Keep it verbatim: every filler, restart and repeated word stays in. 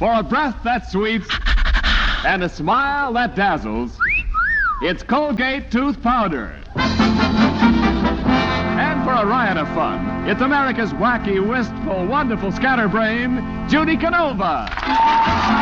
For a breath that sweeps and a smile that dazzles, it's Colgate Tooth Powder. And for a riot of fun, it's America's wacky, wistful, wonderful scatterbrain, Judy Canova.